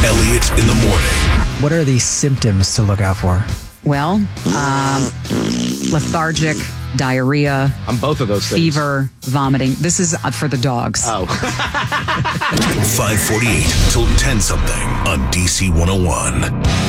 Elliott in the morning. What are the symptoms to look out for? Well, lethargic, diarrhea. On both of those things. Fever, vomiting. This is for the dogs. Oh. 548 till 10 something on DC 101.